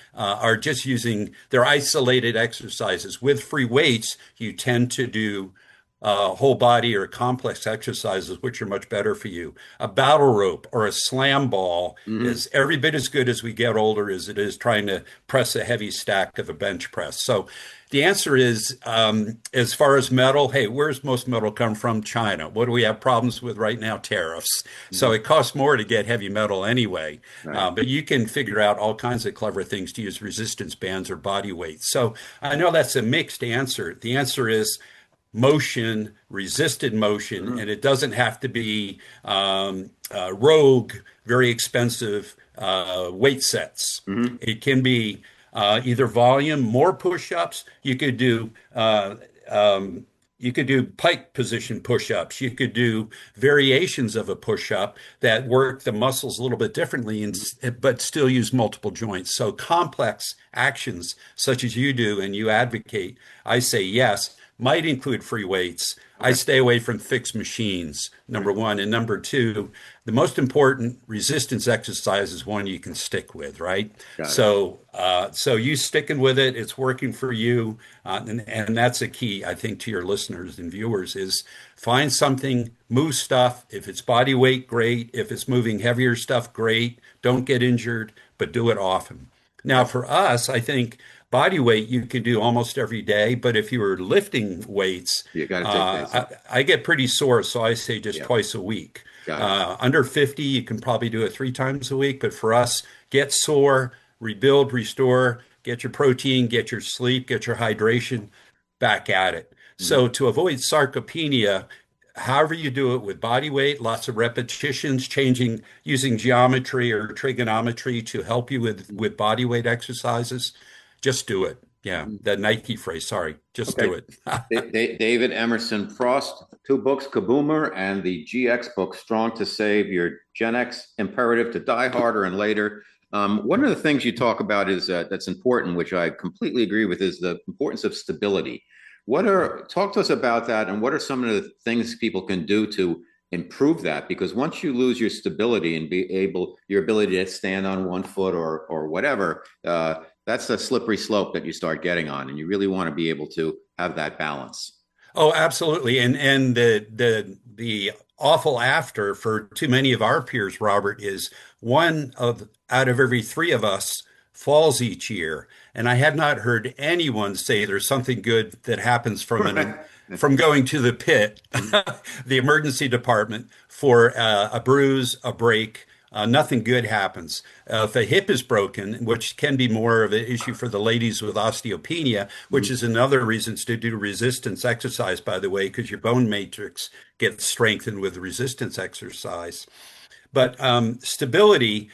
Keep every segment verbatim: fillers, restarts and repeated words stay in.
uh, are just using, they're isolated exercises. With free weights, you tend to do uh, whole body or complex exercises, which are much better for you. A battle rope or a slam ball Hmm. is every bit as good as we get older as it is trying to press a heavy stack of a bench press. So the answer is, um, as far as metal, hey, where's most metal come from? China. What do we have problems with right now? Tariffs. So Hmm. it costs more to get heavy metal anyway. Right. Uh, but you can figure out all kinds of clever things to use resistance bands or body weight. So I know that's a mixed answer. The answer is motion, resisted motion, Hmm. and it doesn't have to be um, uh, rogue, very expensive uh, weight sets. Hmm. It can be uh, either volume, more push-ups. You could do uh, um, you could do pike position push-ups. You could do variations of a push-up that work the muscles a little bit differently, and, but still use multiple joints. So complex actions such as you do and you advocate, I say yes, might include free weights. I Okay. stay away from fixed machines, number Right. one. And number two, the most important resistance exercise is one you can stick with, right? Got it. So, uh, so you sticking with it, it's working for you, uh, and, and that's a key, I think, to your listeners and viewers is find something, move stuff. If it's body weight, great. If it's moving heavier stuff, great. Don't get injured, but do it often. Now, Okay. for us, I think body weight you can do almost every day, but if you were lifting weights, You got to take days uh, off. I, I get pretty sore, so I say just Yeah. twice a week. Got it. Uh, under fifty, you can probably do it three times a week, but for us, get sore, rebuild, restore, get your protein, get your sleep, get your hydration, back at it. Hmm. So to avoid sarcopenia, however you do it with body weight, lots of repetitions, changing, using geometry or trigonometry to help you with, with body weight exercises, just do it. Yeah, Hmm. that Nike phrase, sorry, just Okay. do it. Da- Da- David Emerson Frost, two books, Kaboomer and the G X book, Strong to Save, your Gen X imperative to die harder and later. Um, one of the things you talk about is uh, that's important, which I completely agree with, is the importance of stability. What are, talk to us about that, and what are some of the things people can do to improve that? Because once you lose your stability and be able, your ability to stand on one foot or or whatever, uh, that's a slippery slope that you start getting on, and you really want to be able to have that balance. Oh, absolutely. And and the the the awful after for too many of our peers, Robert, is one of out of every three of us falls each year. And I have not heard anyone say there's something good that happens from an Right. from going to the pit, Mhm. the emergency department for uh, a bruise, a break. Uh, nothing good happens. Uh, if a hip is broken, which can be more of an issue for the ladies with osteopenia, which Mhm. is another reason to do resistance exercise, by the way, because your bone matrix gets strengthened with resistance exercise. But um, stability,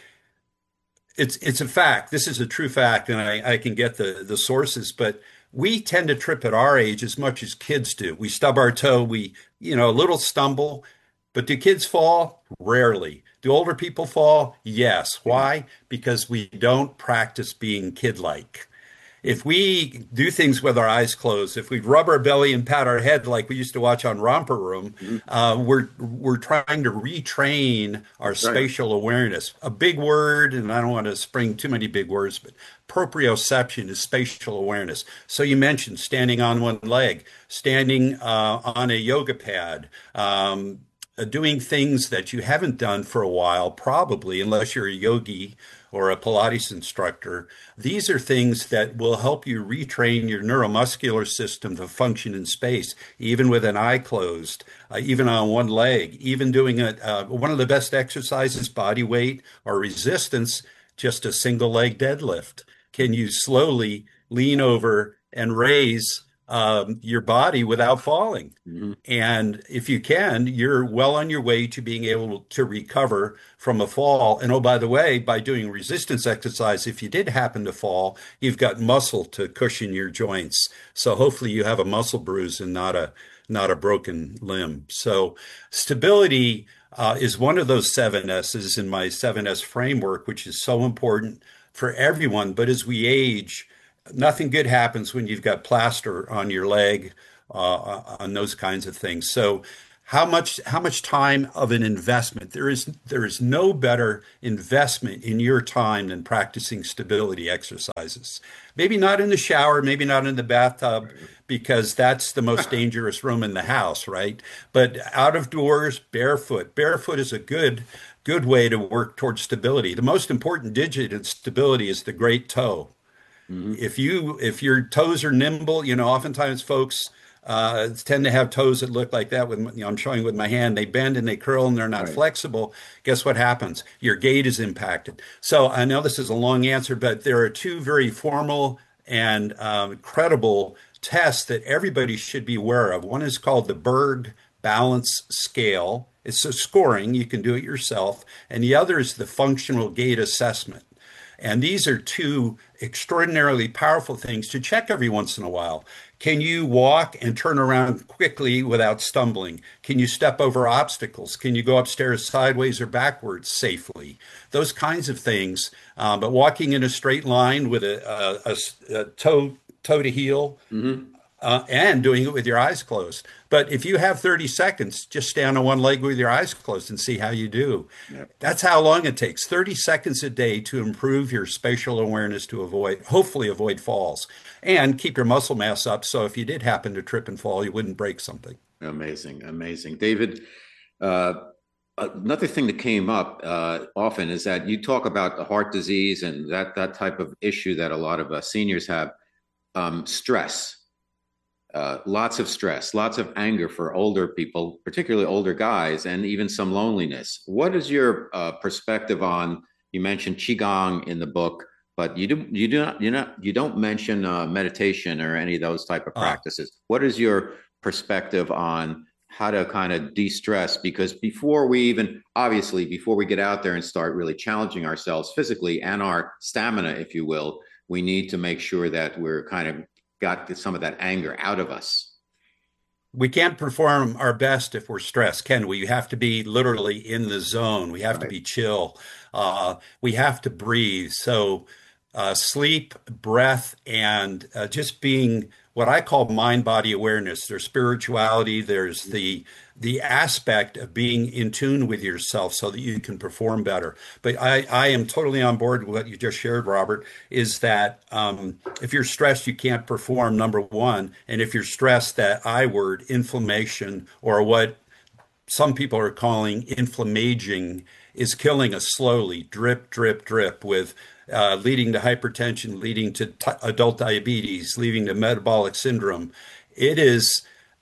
it's it's a fact. This is a true fact, and I, I can get the the sources, but we tend to trip at our age as much as kids do. We stub our toe, we, you know, a little stumble, but do kids fall? Rarely. Do older people fall? Yes. Yeah. Why? Because we don't practice being kid-like. If we do things with our eyes closed, if we rub our belly and pat our head like we used to watch on Romper Room, Mhm. uh, we're we're trying to retrain our That's right. spatial awareness. A big word, and I don't want to spring too many big words, but proprioception is spatial awareness. So you mentioned standing on one leg, standing uh, on a yoga pad, um, uh, doing things that you haven't done for a while, probably, unless you're a yogi or a Pilates instructor. These are things that will help you retrain your neuromuscular system to function in space, even with an eye closed, uh, even on one leg, even doing a, uh, one of the best exercises, body weight or resistance, just a single leg deadlift. Can you slowly lean over and raise um, your body without falling? Mhm. And if you can, you're well on your way to being able to recover from a fall. And oh, by the way, by doing resistance exercise, if you did happen to fall, you've got muscle to cushion your joints. So hopefully you have a muscle bruise and not a not a broken limb. So stability uh, is one of those seven S's in my seven S framework, which is so important for everyone. But as we age, nothing good happens when you've got plaster on your leg, uh, on those kinds of things. So How much how much time of an investment? There is there is no better investment in your time than practicing stability exercises. Maybe not in the shower, maybe not in the bathtub, because that's the most dangerous room in the house, right? But out of doors, barefoot. Barefoot is a good good way to work towards stability. The most important digit in stability is the great toe. Hmm. If you if your toes are nimble, you know, oftentimes folks uh, tend to have toes that look like that. With you know, I'm showing with my hand, they bend and they curl and they're not Right. flexible. Guess what happens? Your gait is impacted. So I know this is a long answer, but there are two very formal and um, credible tests that everybody should be aware of. One is called the Berg Balance Scale. It's a scoring. You can do it yourself. And the other is the Functional Gait Assessment. And these are two extraordinarily powerful things to check every once in a while. Can you walk and turn around quickly without stumbling? Can you step over obstacles? Can you go upstairs sideways or backwards safely? Those kinds of things. Um, but walking in a straight line with a, a, a, a toe toe to heel, Hmm. uh, and doing it with your eyes closed. But if you have thirty seconds, just stand on one leg with your eyes closed and see how you do. Yep. That's how long it takes. thirty seconds a day to improve your spatial awareness to avoid, hopefully avoid falls and keep your muscle mass up. So if you did happen to trip and fall, you wouldn't break something. Amazing, amazing. David, uh, another thing that came up uh, often is that you talk about the heart disease and that that type of issue that a lot of uh, seniors have, um, stress. Uh, lots of stress, lots of anger for older people, particularly older guys, and even some loneliness. What is your uh, perspective on? You mentioned qigong in the book, but you do you do not you not you don't mention uh, meditation or any of those type of Ah, practices. What is your perspective on how to kind of de-stress? Because before we even, obviously, before we get out there and start really challenging ourselves physically and our stamina, if you will, we need to make sure that we're kind of got some of that anger out of us. we can't perform our best if we're stressed, can we? We have to be literally in the zone. We have to Right. be chill. Uh, we have to breathe. So, uh, sleep, breath, and uh, just being what I call mind body awareness. There's spirituality. There's the the aspect of being in tune with yourself so that you can perform better. But I, I am totally on board with what you just shared, Robert, is that um, if you're stressed, you can't perform, number one. And if you're stressed, that I word, inflammation, or what some people are calling inflammaging, is killing us slowly, drip, drip, drip, with uh, leading to hypertension, leading to t- adult diabetes, leading to metabolic syndrome. It is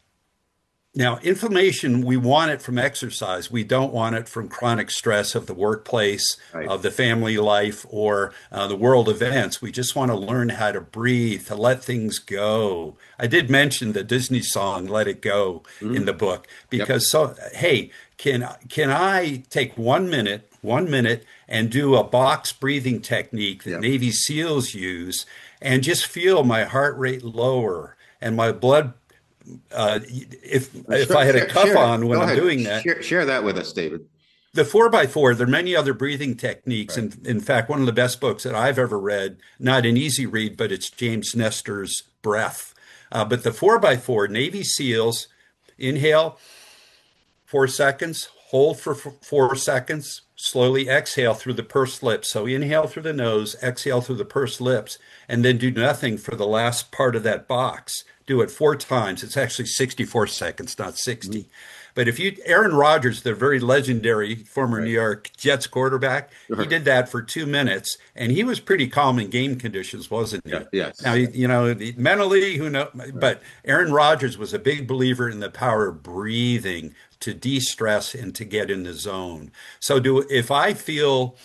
now, inflammation, we want it from exercise. We don't want it from chronic stress of the workplace, Right. of the family life, or uh, the world events. We just want to learn how to breathe, to let things go. I did mention the Disney song "Let It Go" in the Mhm. book Yep. because so hey, can can I take one minute, one minute, and do a box breathing technique that Yep. Navy SEALs use, and just feel my heart rate lower and my blood uh, if if I Share, had a share, cuff share it. on when Go I'm ahead. doing that, Share, share that with us, David. the four by four, there are many other breathing techniques. Right. And in fact, one of the best books that I've ever read, not an easy read, but it's James Nestor's Breath. Uh, but the four by four, Navy SEALs, inhale four seconds, hold for f- four seconds, slowly exhale through the pursed lips. So inhale through the nose, exhale through the pursed lips, and then do nothing for the last part of that box. Do it four times. It's actually sixty-four seconds, not Mhm. sixty. But if you, Aaron Rodgers, the very legendary former New Right. York Jets quarterback, he Sure. did that for two minutes, and he was pretty calm in game conditions, wasn't Yeah. he? Now, Yes. you know, mentally, who know? Right. But Aaron Rodgers was a big believer in the power of breathing to de-stress and to get in the zone. So, do if I feel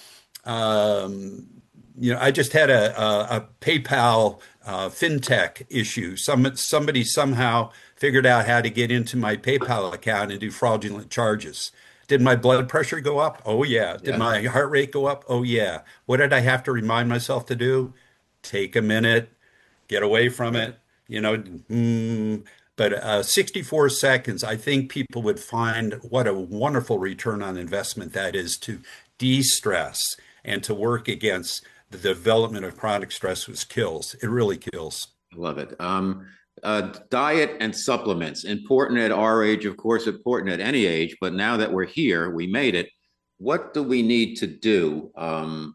um, you know, I just had a, a, a PayPal uh, fintech issue. Some somebody somehow figured out how to get into my PayPal account and do fraudulent charges. Did my blood pressure go up? Oh yeah. Did Yes. my heart rate go up? Oh yeah. What did I have to remind myself to do? Take a minute, get away from Right. it. You know, mm, but uh, sixty-four seconds, I think people would find what a wonderful return on investment that is to de-stress and to work against the development of chronic stress, which kills. It really kills. Love it. Um, Uh, diet and supplements, important at our age, of course, important at any age, but now that we're here, we made it. What do we need to do um,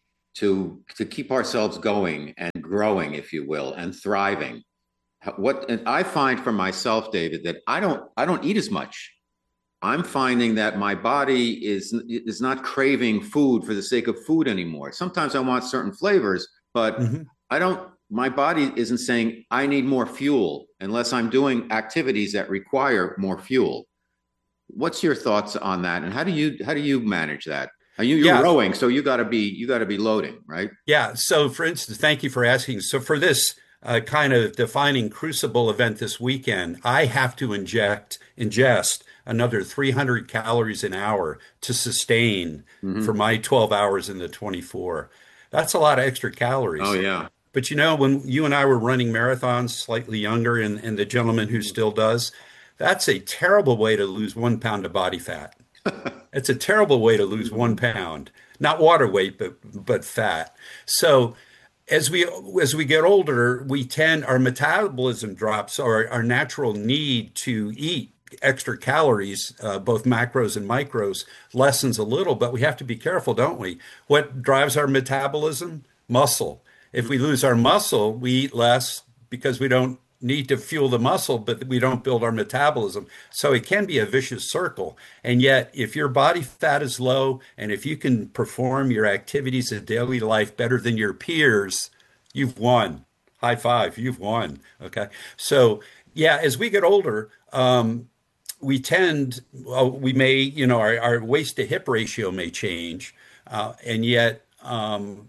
to to keep ourselves going and growing, if you will, and thriving? What and I find for myself, David, that I don't I don't eat as much. I'm finding that my body is is not craving food for the sake of food anymore. Sometimes I want certain flavors, but Mhm. I don't, my body isn't saying I need more fuel unless I'm doing activities that require more fuel. What's your thoughts on that? And how do you how do you manage that? Are you you're Yeah, rowing, so you gotta be you gotta be loading, right? yeah. So, for instance, thank you for asking. So, for this uh, kind of defining crucible event this weekend, I have to inject ingest another three hundred calories an hour to sustain for Hmm. my twelve hours in the twenty-four. That's a lot of extra Oh calories. yeah. But you know, when you and I were running marathons, slightly younger, and, and the gentleman who still does, that's a terrible way to lose one pound of body fat. It's a terrible way to lose one pound, not water weight, but but fat. So as we as we get older, we tend our metabolism drops, our our natural need to eat extra calories, uh, both macros and micros, lessens a little. But we have to be careful, don't we? What drives our metabolism? Muscle. If we lose our muscle, we eat less because we don't need to fuel the muscle, but we don't build our metabolism. So it can be a vicious circle. And yet, if your body fat is low and if you can perform your activities of daily life better than your peers, you've won. High five, you've won. Okay. So, yeah, as we get older, um, we tend, well, we may, you know, our, our waist to hip ratio may change. Uh, and yet, um,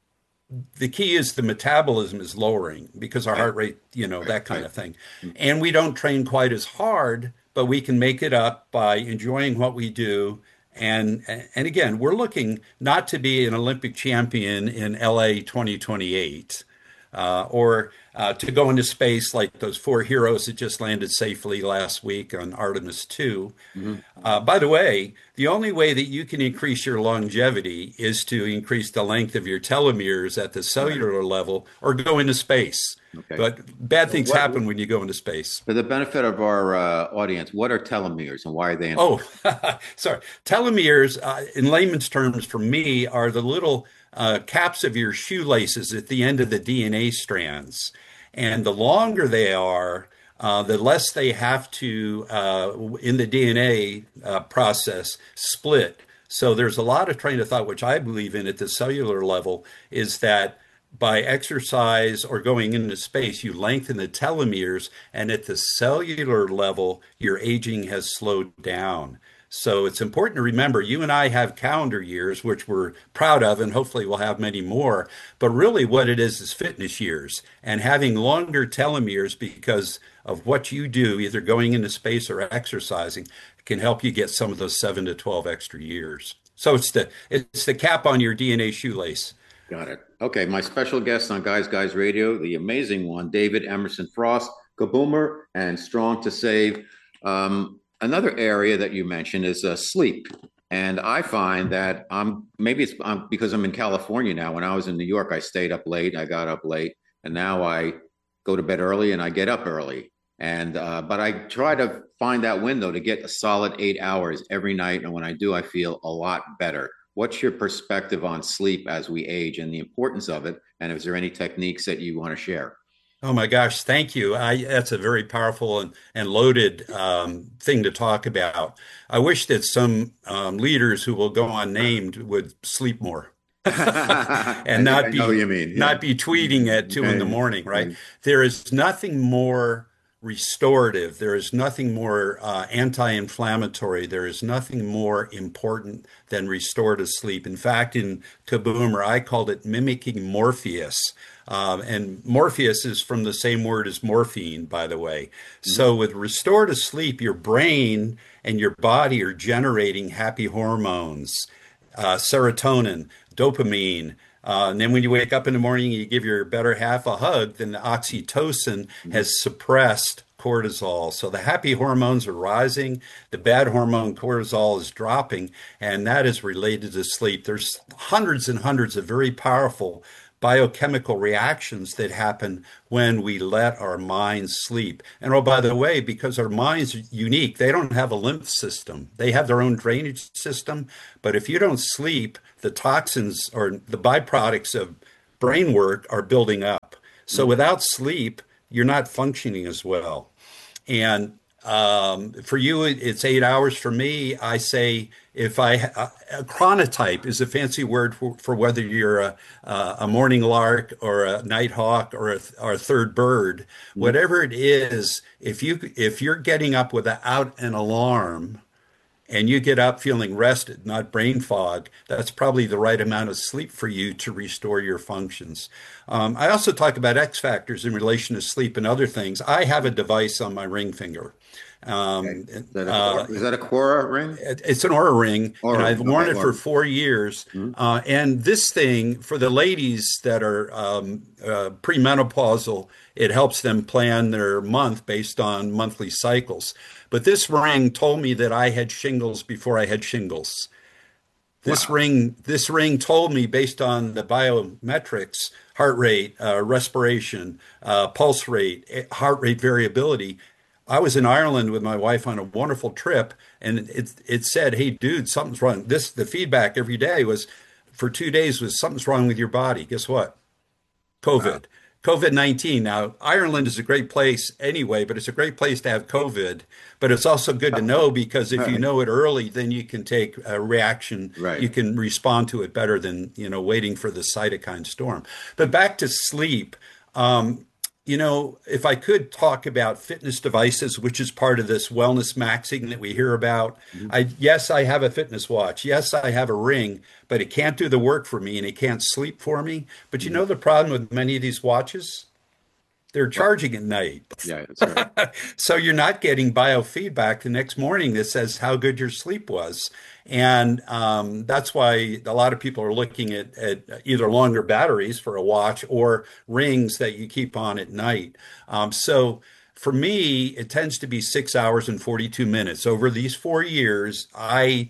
the key is the metabolism is lowering because our Right, heart rate, you know, right, that kind right. of thing. And we don't train quite as hard, but we can make it up by enjoying what we do. And and again, we're looking not to be an Olympic champion in L A twenty twenty-eight, uh, or uh, to go into space like those four heroes that just landed safely last week on Artemis two. Mhm. Uh, by the way, the only way that you can increase your longevity is to increase the length of your telomeres at the Right. cellular level or go into space. Okay. But bad So things what, happen when you go into space. for the benefit of our uh, audience, what are telomeres and why are they Oh, important? sorry. Telomeres, uh, in layman's terms, for me, are the little uh, caps of your shoelaces at the end of the D N A strands. And the longer they are, uh, the less they have to, uh, in the D N A uh, process, split. So there's a lot of train of thought, which I believe in at the cellular level, is that by exercise or going into space, you lengthen the telomeres, and at the cellular level, your aging has slowed down. So it's important to remember you and I have calendar years, which we're proud of, and hopefully we'll have many more. But really, what it is is fitness years and having longer telomeres because of what you do, either going into space or exercising, can help you get some of those seven to twelve extra years. So it's the it's the cap on your D N A shoelace. Got it. Okay, my special guest on Guys Guys Radio, the amazing one, David Emerson Frost, Kaboomer, and Strong to Save. Um, another area that you mentioned is uh, sleep. And I find that I'm maybe it's um, because I'm in California now. When I was in New York, I stayed up late, I got up late, and now I go to bed early and I get up early. And uh, but I try to find that window to get a solid eight hours every night, and when I do, I feel a lot better. What's your perspective on sleep as we age and the importance of it? And is there any techniques that you want to share? Oh my gosh, thank you. I, that's a very powerful and, and loaded um, thing to talk about. I wish that some um, leaders who will go unnamed would sleep more I and think not I know what be you mean. Yeah. not be tweeting at two in the Okay. morning, right? Okay. There is nothing more restorative. There is nothing more uh, anti-inflammatory. There is nothing more important than restorative sleep. In fact, in Kaboomer, I called it mimicking Morpheus. Um, and Morpheus is from the same word as morphine, by the way. So with restorative sleep, your brain and your body are generating happy hormones, uh, serotonin, dopamine. Uh, and then when you wake up in the morning, you give your better half a hug, then the oxytocin Mhm. has suppressed cortisol. So the happy hormones are rising, the bad hormone cortisol is dropping, and that is related to sleep. There's hundreds and hundreds of very powerful biochemical reactions that happen when we let our minds sleep. And oh, by the way, because our minds are unique, they don't have a lymph system. They have their own drainage system. But if you don't sleep, the toxins or the byproducts of brain work are building up. So without sleep, you're not functioning as well. And um, for you, it's eight hours. For me, I say if I uh, a chronotype is a fancy word for, for whether you're a, a morning lark or a night hawk or a, or a third bird, whatever it is. If you if you're getting up without an alarm, and you get up feeling rested, not brain fog, that's probably the right amount of sleep for you to restore your functions. Um, I also talk about X factors in relation to sleep and other things. I have a device on my ring finger. Um, Is that a, uh, is that a Quora ring? it's an Oura ring, Oura, and I've worn okay, it for Oura. four years. Mhm. Uh, and this thing, for the ladies that are um, uh, premenopausal, it helps them plan their month based on monthly cycles. But this ring told me that I had shingles before I had shingles. This Wow. ring, this ring told me based on the biometrics, heart rate, uh, respiration, uh, pulse rate, eh, heart rate variability. I was in Ireland with my wife on a wonderful trip, and it it said, "Hey, dude, something's wrong." This the feedback every day was for two days was something's wrong with your body. Guess what? Wow. COVID. COVID nineteen. Now, Ireland is a great place anyway, but it's a great place to have COVID. But it's also good to know because if you Right. know it early, then you can take a reaction. Right. You can respond to it better than, you know, waiting for the cytokine storm. But back to sleep. Um, you know, if I could talk about fitness devices, which is part of this wellness maxing that we hear about. Mhm. I yes, I have a fitness watch. Yes, I have a ring, but it can't do the work for me and it can't sleep for me. But you Mhm. know the problem with many of these watches? They're Well, charging at night. yeah, that's right. So you're not getting biofeedback the next morning that says how good your sleep was. And um, that's why a lot of people are looking at, at either longer batteries for a watch or rings that you keep on at night. Um, so for me, it tends to be six hours and forty-two minutes. Over these four years, I,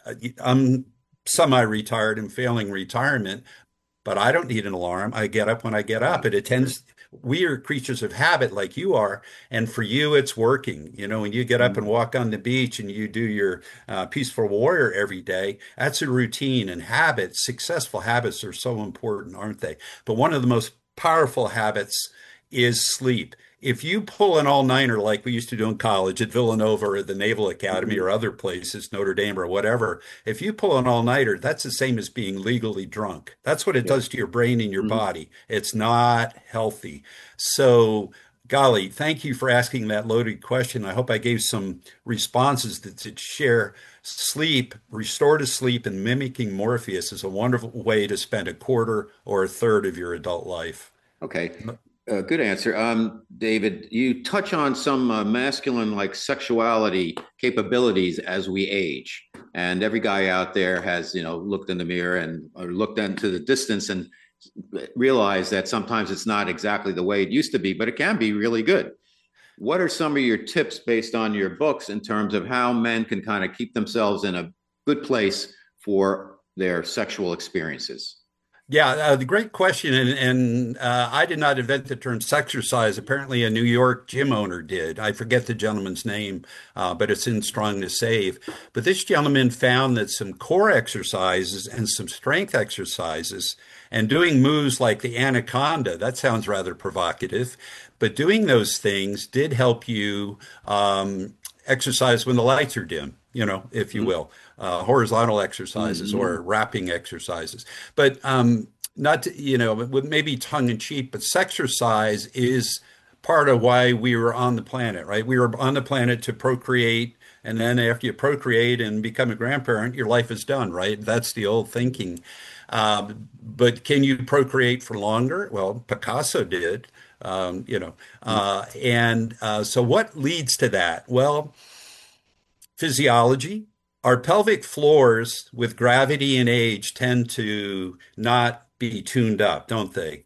I'm semi-retired and failing retirement, but I don't need an alarm. I get up when I get up. Wow. It attends. We are creatures of habit like you are. And for you, it's working. You know, when you get up and Mhm. walk on the beach and you do your uh, peaceful warrior every day, that's a routine and habits. Successful habits are so important, aren't they? But one of the most powerful habits is sleep. If you pull an all-nighter like we used to do in college at Villanova or the Naval Academy Mhm. or other places, Notre Dame or whatever, if you pull an all-nighter, that's the same as being legally drunk. That's what it Yeah. does to your brain and your Mhm. body. It's not healthy. So, golly, thank you for asking that loaded question. I hope I gave some responses that, that share sleep, restorative sleep, and mimicking Morpheus is a wonderful way to spend a quarter or a third of your adult life. Okay. Uh, good answer. Um, David, you touch on some uh, masculine like sexuality capabilities as we age. And every guy out there has, you know, looked in the mirror and or looked into the distance and realized that sometimes it's not exactly the way it used to be, but it can be really good. What are some of your tips based on your books in terms of how men can kind of keep themselves in a good place for their sexual experiences? Yeah, uh, the great question, and, and uh, I did not invent the term sexercise. Apparently, a New York gym owner did. I forget the gentleman's name, uh, but it's in Strong to Save. But this gentleman found that some core exercises and some strength exercises, and doing moves like the anaconda, that sounds rather provocative, but doing those things did help you um, exercise when the lights are dim, you know, if you will, uh, horizontal exercises Mm-hmm. or wrapping exercises. But um, not, to, you know, with maybe tongue in cheek, but sexercise is part of why we were on the planet, right? We were on the planet to procreate. And then after you procreate and become a grandparent, your life is done, right? That's the old thinking. Um, but can you procreate for longer? Well, Picasso did, um, you know. Uh, and uh, so what leads to that? Well, physiology. Our pelvic floors with gravity and age tend to not be tuned up, don't they?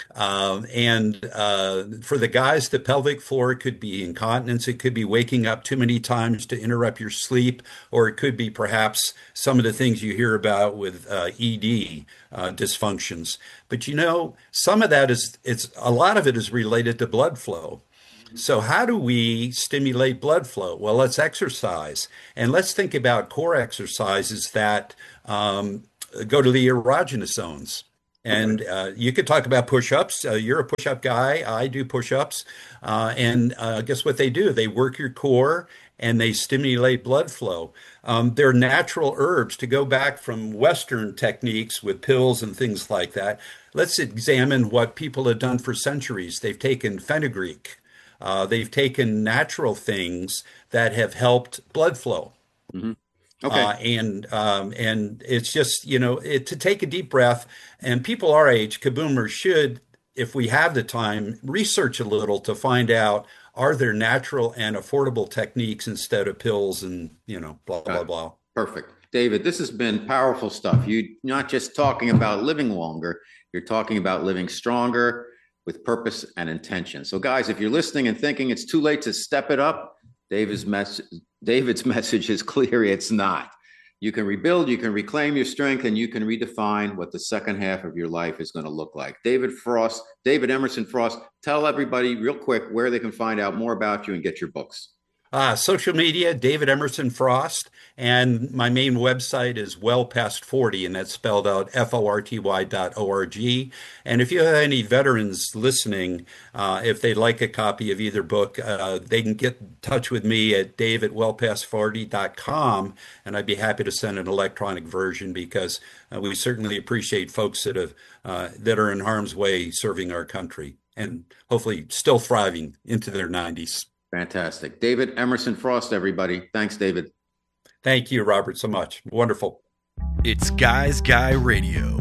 Um, and uh, for the guys, the pelvic floor could be incontinence. It could be waking up too many times to interrupt your sleep, or it could be perhaps some of the things you hear about with uh, E D uh, dysfunctions. But you know, some of that is it's a lot of it is related to blood flow. So, how do we stimulate blood flow? Well, let's exercise. And let's think about core exercises that um, go to the erogenous zones. Okay. And uh, you could talk about push ups. Uh, you're a push up guy. I do push ups. Uh, and uh, guess what they do? They work your core and they stimulate blood flow. Um, they're natural herbs to go back from Western techniques with pills and things like that. Let's examine what people have done for centuries. They've taken fenugreek. Uh, they've taken natural things that have helped blood flow. Hmm. Okay. Uh, and um, and it's just, you know, it, to take a deep breath. And people our age, kaboomers, should, if we have the time, research a little to find out, are there natural and affordable techniques instead of pills and, you know, blah, blah, Got it. blah. Perfect. David, this has been powerful stuff. You're not just talking about living longer, you're talking about living stronger with purpose and intention. So, guys, if you're listening and thinking it's too late to step it up, David's, mess- David's message is clear. It's not. You can rebuild, you can reclaim your strength, and you can redefine what the second half of your life is going to look like. David Frost, David Emerson Frost, tell everybody real quick where they can find out more about you and get your books. Uh, social media, David Emerson Frost, and my main website is Well Past forty, and that's spelled out F O R T Y dot O R G. And if you have any veterans listening, uh, if they'd like a copy of either book, uh, they can get in touch with me at dave at well past forty dot com, and I'd be happy to send an electronic version because uh, we certainly appreciate folks that have uh, that are in harm's way serving our country and hopefully still thriving into their nineties. Fantastic. David Emerson Frost, everybody. Thanks, David. Thank you, Robert, so much. Wonderful. It's Guys Guy Radio.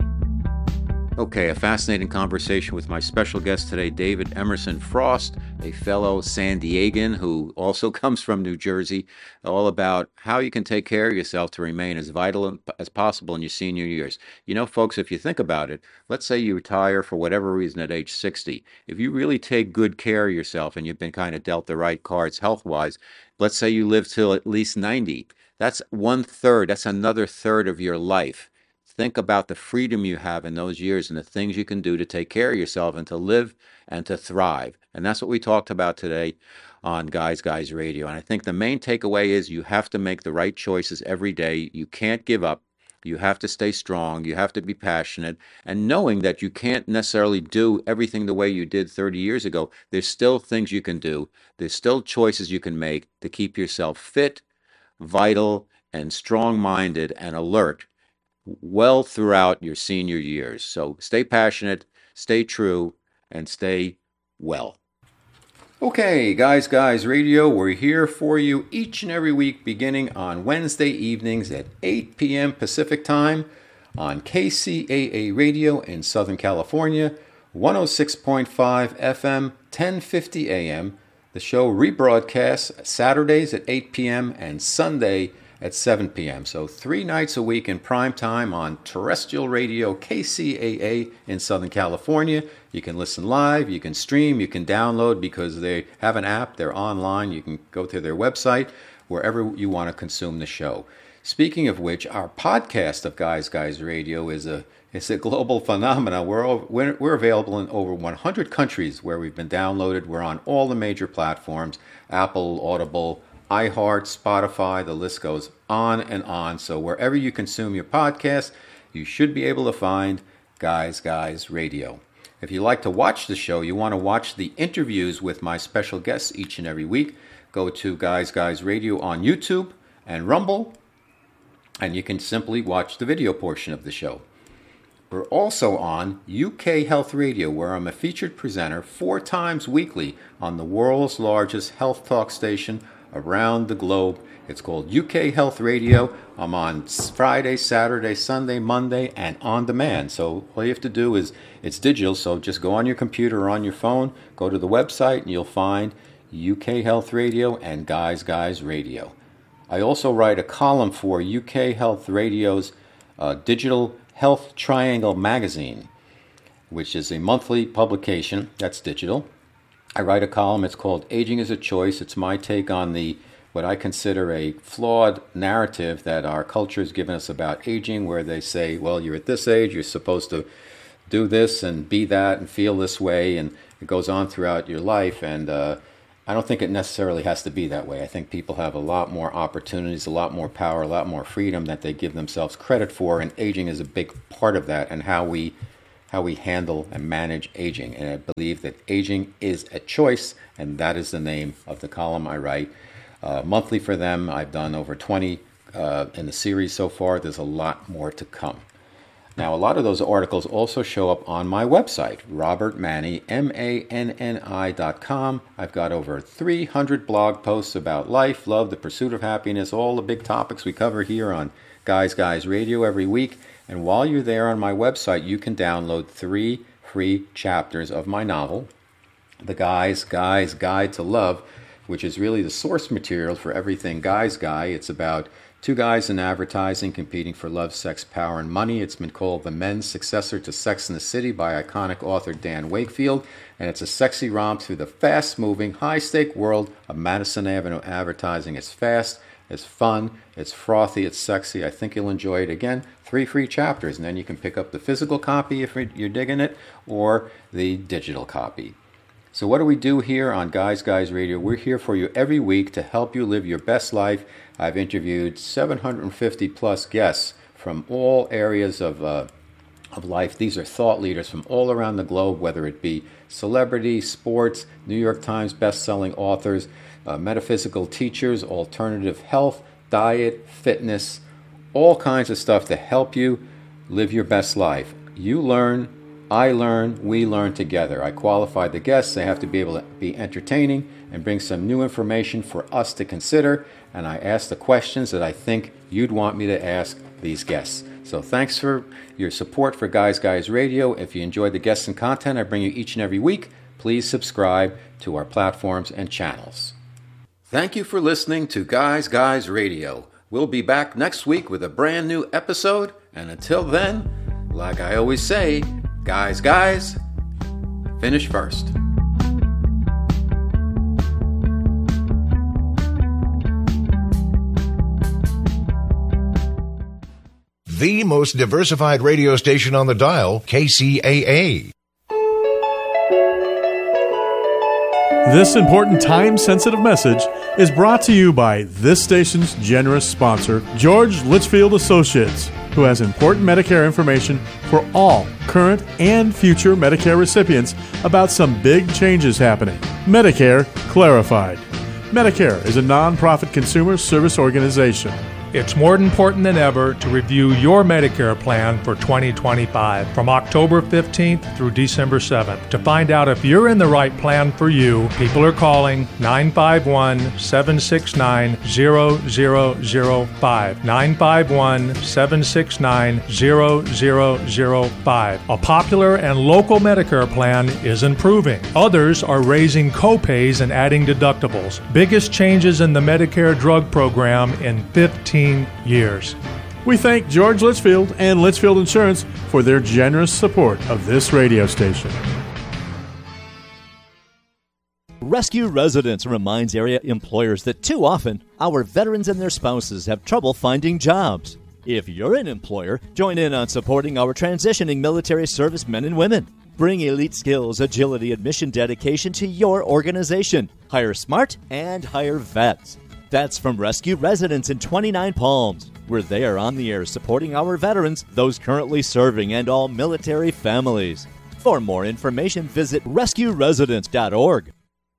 Okay, a fascinating conversation with my special guest today, David Emerson Frost, a fellow San Diegan who also comes from New Jersey, all about how you can take care of yourself to remain as vital as possible in your senior years. You know, folks, if you think about it, let's say you retire for whatever reason at age sixty. If you really take good care of yourself and you've been kind of dealt the right cards health-wise, let's say you live till at least ninety. That's one third, that's another third of your life. Think about the freedom you have in those years and the things you can do to take care of yourself and to live and to thrive. And that's what we talked about today on Guys Guys Radio. And I think the main takeaway is you have to make the right choices every day. You can't give up. You have to stay strong. You have to be passionate. And knowing that you can't necessarily do everything the way you did thirty years ago, there's still things you can do. There's still choices you can make to keep yourself fit, vital, and strong-minded and alert well throughout your senior years. So stay passionate, stay true, and stay well. Okay, Guys Guys Radio, we're here for you each and every week beginning on Wednesday evenings at eight p.m. Pacific Time on K C A A Radio in Southern California, one oh six point five F M, ten fifty A M. The show rebroadcasts Saturdays at eight p.m. and Sunday at seven p.m. So three nights a week in prime time on terrestrial radio K C A A in Southern California. You can listen live, you can stream, you can download because they have an app, they're online. You can go to their website, wherever you want to consume the show. Speaking of which, our podcast of Guys Guys Radio is a it's a global phenomenon. We're, over, we're we're available in over one hundred countries where we've been downloaded. We're on all the major platforms, Apple, Audible, iHeart, Spotify, the list goes on and on. So wherever you consume your podcast, you should be able to find Guys Guys Radio. If you like to watch the show, you want to watch the interviews with my special guests each and every week, go to Guys Guys Radio on YouTube and Rumble, and you can simply watch the video portion of the show. We're also on U K Health Radio, where I'm a featured presenter four times weekly on the world's largest health talk station around the globe. It's called U K Health Radio. I'm on Friday, Saturday, Sunday, Monday, and on demand. So all you have to do is, it's digital, so just go on your computer or on your phone, go to the website, and you'll find U K Health Radio and Guys Guys Radio. I also write a column for U K Health Radio's uh, Digital Health Triangle magazine. which is a monthly publication that's digital. I write a column. It's called Aging is a Choice. It's my take on the what I consider a flawed narrative that our culture has given us about aging, where they say, well, you're at this age, you're supposed to do this and be that and feel this way, and it goes on throughout your life. And uh, I don't think it necessarily has to be that way. I think people have a lot more opportunities, a lot more power, a lot more freedom that they give themselves credit for, and aging is a big part of that, and how we how we handle and manage aging. And I believe that aging is a choice, and that is the name of the column I write. Uh, monthly for them. I've done over twenty uh, in the series so far. There's a lot more to come. Now, a lot of those articles also show up on my website, Robert Manni, M A N N I dot com. I've got over three hundred blog posts about life, love, the pursuit of happiness, all the big topics we cover here on Guys Guys Radio every week. And while you're there on my website, you can download three free chapters of my novel, The Guys Guys Guide to Love, which is really the source material for everything Guys Guy. It's about two guys in advertising competing for love, sex, power, and money. It's been called the men's successor to Sex and the City by iconic author Dan Wakefield, and it's a sexy romp through the fast-moving, high-stake world of Madison Avenue advertising. It's fast, it's fun, it's frothy, it's sexy. I think you'll enjoy it. Again, three free chapters, and then you can pick up the physical copy if you're digging it, or the digital copy. So what do we do here on Guys Guys Radio? We're here for you every week to help you live your best life. I've interviewed seven hundred fifty plus guests from all areas of uh, of life. These are thought leaders from all around the globe, whether it be celebrity, sports, New York Times best-selling authors, uh, metaphysical teachers, alternative health, diet, fitness, all kinds of stuff to help you live your best life. You learn, I learn, we learn together. I qualify the guests. They have to be able to be entertaining and bring some new information for us to consider. And I ask the questions that I think you'd want me to ask these guests. So thanks for your support for Guys Guys Radio. If you enjoy the guests and content I bring you each and every week, please subscribe to our platforms and channels. Thank you for listening to Guys Guys Radio. We'll be back next week with a brand new episode. And until then, like I always say, Guys, guys, finish first. The most diversified radio station on the dial, K C A A. This important time-sensitive message is brought to you by this station's generous sponsor, George Litchfield Associates, who has important Medicare information for all current and future Medicare recipients about some big changes happening. Medicare Clarified. Medicare is a non-profit consumer service organization. It's more important than ever to review your Medicare plan for twenty twenty-five from October fifteenth through December seventh. To find out if you're in the right plan for you, people are calling nine five one, seven six nine, zero zero zero five. nine five one, seven six nine, zero zero zero five. A popular and local Medicare plan is improving. Others are raising copays and adding deductibles. Biggest changes in the Medicare drug program in fifteen years. We thank George Litchfield and Litchfield Insurance for their generous support of this radio station. Rescue Residence reminds area employers that too often our veterans and their spouses have trouble finding jobs. If you're an employer, join in on supporting our transitioning military service men and women. Bring elite skills, agility, and mission dedication to your organization. Hire smart and hire vets. That's from Rescue Residence in twenty-nine Palms. We're there on the air supporting our veterans, those currently serving, and all military families. For more information, visit rescue residence dot org.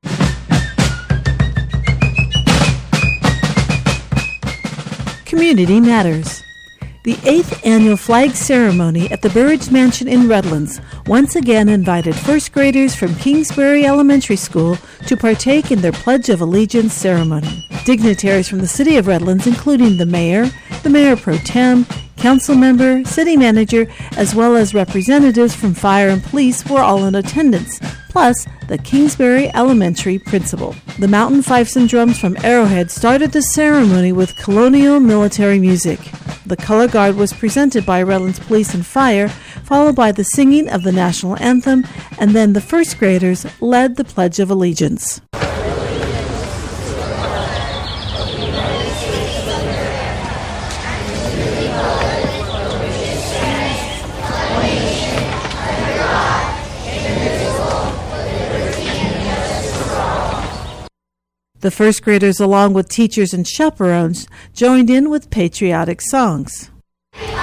Community Matters. The eighth annual flag ceremony at the Burridge Mansion in Redlands once again invited first graders from Kingsbury Elementary School to partake in their Pledge of Allegiance ceremony. Dignitaries from the city of Redlands, including the mayor, the mayor pro tem, council member, city manager, as well as representatives from fire and police were all in attendance, plus the Kingsbury Elementary principal. The Mountain Fifes and Drums from Arrowhead started the ceremony with colonial military music. The color guard was presented by Redlands Police and Fire, followed by the singing of the national anthem, and then the first graders led the Pledge of Allegiance. The first graders, along with teachers and chaperones, joined in with patriotic songs.